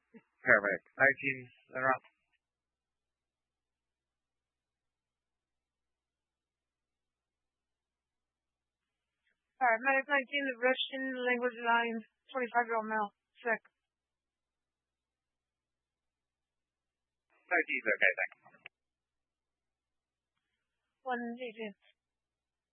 Perfect. 19 around. Alright, Medic 19, the Russian language line, 25-year-old male, sick. 19's okay, thanks. 118.